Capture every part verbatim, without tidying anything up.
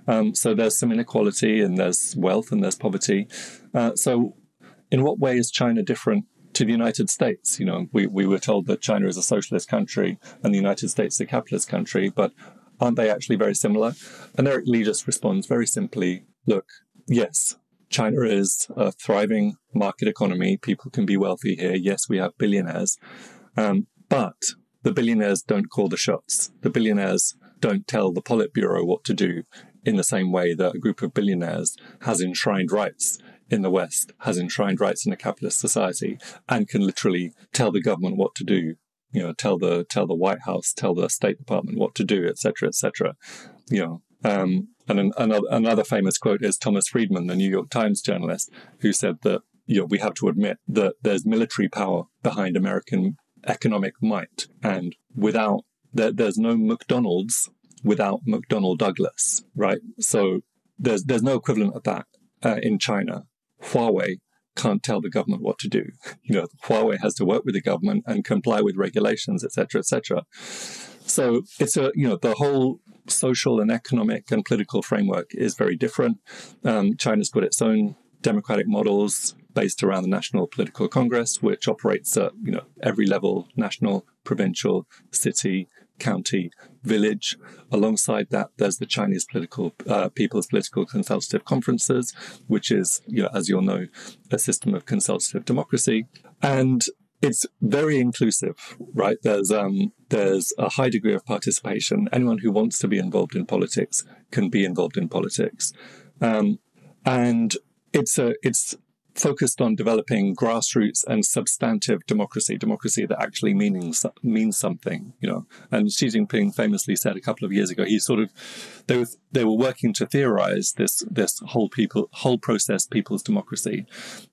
Um, so there's some inequality and there's wealth and there's poverty. Uh, so in what way is China different to the United States? You know, we, we were told that China is a socialist country and the United States is a capitalist country, but aren't they actually very similar? And Eric Lee just responds very simply, look, yes, China is a thriving market economy. People can be wealthy here. Yes, we have billionaires. Um, but the billionaires don't call the shots. The billionaires don't tell the Politburo what to do in the same way that a group of billionaires has enshrined rights in the West, has enshrined rights in a capitalist society, and can literally tell the government what to do, you know, tell the tell the White House, tell the State Department what to do, et cetera, et cetera. You know, um, and an, another another famous quote is Thomas Friedman, the New York Times journalist, who said that, you know, we have to admit that there's military power behind American economic might, and without there, there's no McDonald's without McDonnell Douglas, right? So there's there's no equivalent of that uh, in China. Huawei can't tell the government what to do. You know, Huawei has to work with the government and comply with regulations, et cetera, et cetera. So it's a, you know, the whole social and economic and political framework is very different. Um, China's got its own democratic models based around the National Political Congress, which operates at, you know, every level: national, provincial, city, county, village. Alongside that, there's the Chinese political uh, People's Political Consultative Conferences, which is, you know, as you'll know, a system of consultative democracy, and it's very inclusive, right? There's um, there's a high degree of participation. Anyone who wants to be involved in politics can be involved in politics, um, and it's a it's. focused on developing grassroots and substantive democracy, democracy that actually means means something, you know. And Xi Jinping famously said a couple of years ago, he sort of they were they were working to theorize this this whole people whole process people's democracy,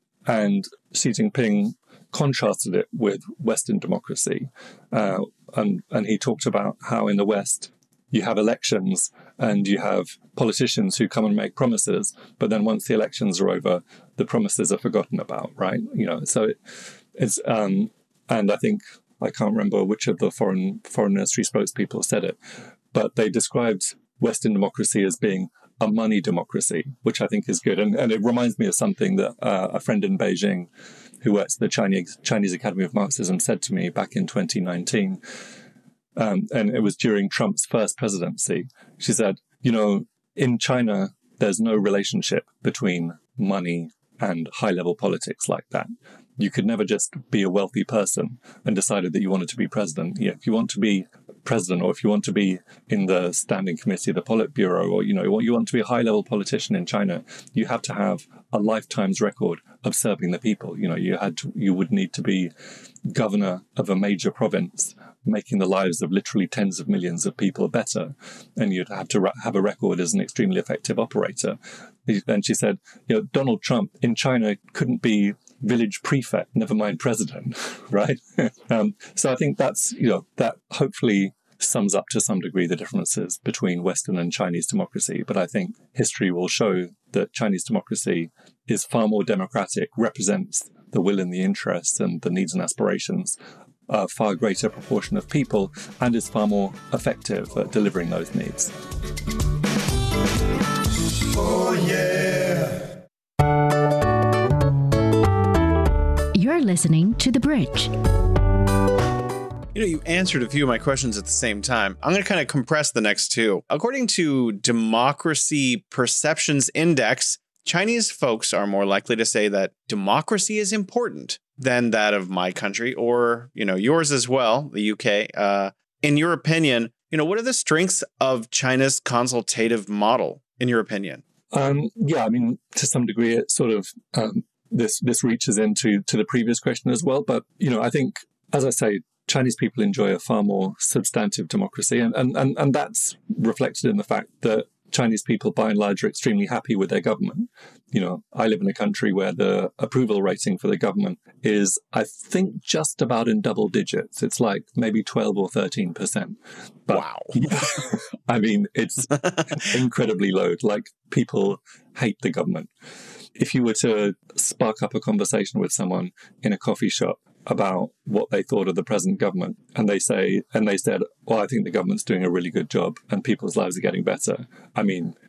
and Xi Jinping contrasted it with Western democracy, uh, and and he talked about how in the West you have elections and you have politicians who come and make promises, but then once the elections are over, the promises are forgotten about, right? You know, so it, it's, um, and I think, I can't remember which of the foreign foreign ministry spokespeople said it, but they described Western democracy as being a money democracy, which I think is good. And, and it reminds me of something that uh, a friend in Beijing who works at the Chinese, Chinese Academy of Marxism said to me back in twenty nineteen. Um, and it was during Trump's first presidency. She said, you know, in China, there's no relationship between money and high-level politics like that. You could never just be a wealthy person and decided that you wanted to be president. Yeah, if you want to be president, or if you want to be in the standing committee of the Politburo, or, you know, you want to be a high-level politician in China, you have to have a lifetime's record of serving the people. You know, you had to, you would need to be governor of a major province, making the lives of literally tens of millions of people better. And you'd have to ra- have a record as an extremely effective operator. And she said, you know, Donald Trump in China couldn't be village prefect, never mind president, right? um, so I think that's, you know, that hopefully sums up to some degree the differences between Western and Chinese democracy. But I think history will show that Chinese democracy is far more democratic, represents the will and the interests and the needs and aspirations a far greater proportion of people, and is far more effective at delivering those needs. Oh, yeah. You're listening to The Bridge. You know, you answered a few of my questions at the same time. I'm going to kind of compress the next two. According to Democracy Perceptions Index, Chinese folks are more likely to say that democracy is important than that of my country, or, you know, yours as well, the U K. Uh, in your opinion, you know, what are the strengths of China's consultative model, in your opinion? Um, yeah, I mean, to some degree, it sort of um, this this reaches into to the previous question as well. But, you know, I think, as I say, Chinese people enjoy a far more substantive democracy, and and and, and that's reflected in the fact that Chinese people, by and large, are extremely happy with their government. You know, I live in a country where the approval rating for the government is, I think, just about in double digits. It's like maybe twelve or thirteen percent. But, wow. Yeah, I mean, it's incredibly low. Like, people hate the government. If you were to spark up a conversation with someone in a coffee shop about what they thought of the present government, and they say, and they said, well, I think the government's doing a really good job and people's lives are getting better. I mean,